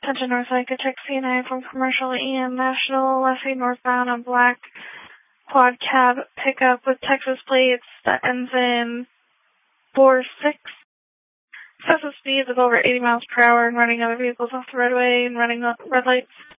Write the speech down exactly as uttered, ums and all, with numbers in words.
Attention North Lake, a check C nine from Commercial E M National, left northbound on black quad cab pickup with Texas plates that ends in four six. Excessive speeds of over eighty miles per hour and running other vehicles off the roadway and running red lights.